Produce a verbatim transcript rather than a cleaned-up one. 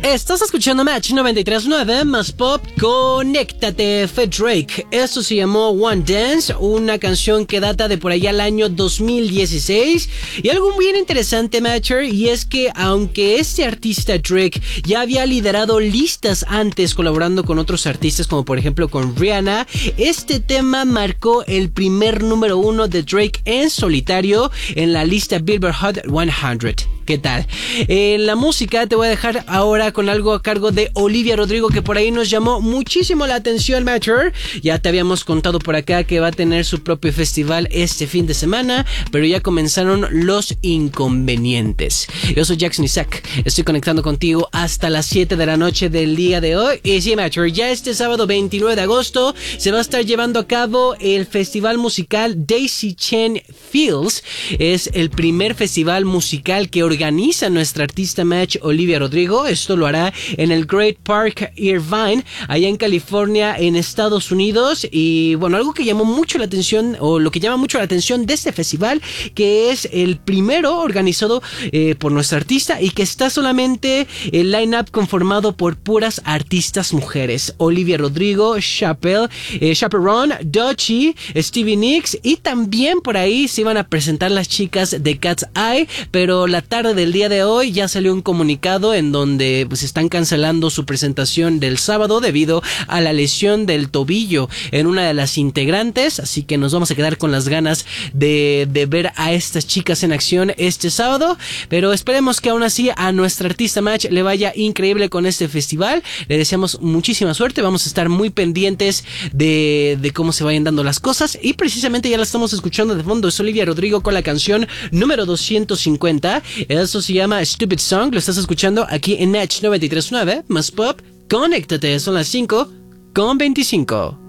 Estás escuchando Match noventa y tres punto nueve más Pop. Conéctate, fue Drake. Esto se llamó One Dance, una canción que data de por allá el año dos mil dieciséis. Y algo bien interesante, Matcher, y es que aunque este artista Drake ya había liderado listas antes colaborando con otros artistas como por ejemplo con Rihanna, este tema marcó el primer número uno de Drake en solitario en la lista Billboard Hot cien. ¿Qué tal? En la música te voy a dejar ahora con algo a cargo de Olivia Rodrigo, que por ahí nos llamó muchísimo la atención, Matcher. Ya te habíamos contado por acá que va a tener su propio festival este fin de semana, pero ya comenzaron los inconvenientes. Yo soy Jackson Isaac, estoy conectando contigo hasta las siete de la noche del día de hoy. Y sí, Matcher, ya este sábado veintinueve de agosto se va a estar llevando a cabo el festival musical Daisy Chain Fields. Es el primer festival musical que organiza nuestra artista Match Olivia Rodrigo. Esto lo hará en el Great Park Irvine, allá en California, en Estados Unidos. Y bueno, algo que llamó mucho la atención, o lo que llama mucho la atención de este festival, que es el primero organizado eh, por nuestra artista y que está solamente el line-up conformado por puras artistas mujeres. Olivia Rodrigo, Chappelle, eh, Chaperone, Doechii, Stevie Nicks, y también por ahí se iban a presentar las chicas de Cat's Eye, pero la tarde del día de hoy ya salió un comunicado en donde pues están cancelando su presentación del sábado debido a la lesión del tobillo en una de las integrantes, así que nos vamos a quedar con las ganas de, de ver a estas chicas en acción este sábado, pero esperemos que aún así a nuestra artista Match le vaya increíble con este festival. Le deseamos muchísima suerte, vamos a estar muy pendientes de, de cómo se vayan dando las cosas, y precisamente ya la estamos escuchando de fondo. Es Olivia Rodrigo con la canción número doscientos cincuenta. Eso se llama Stupid Song. Lo estás escuchando aquí en Match noventa y tres punto nueve más Pop. Conéctate, son las cinco con veinticinco.